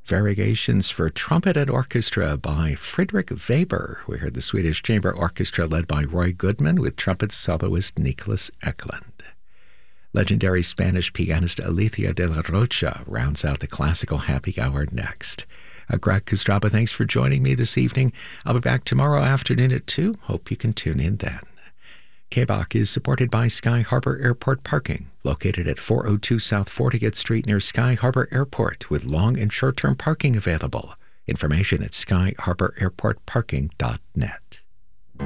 Variegations for Trumpet and Orchestra by Friedrich Weber. We heard the Swedish Chamber Orchestra led by Roy Goodman with trumpet soloist Nicholas Eklund. Legendary Spanish pianist Alicia de la Rocha rounds out the classical happy hour next. Greg Kostraba, thanks for joining me this evening. I'll be back tomorrow afternoon at 2. Hope you can tune in then. KBOC is supported by Sky Harbor Airport Parking, located at 402 South 40th Street near Sky Harbor Airport, with long and short-term parking available. Information at skyharbораirportparking.net.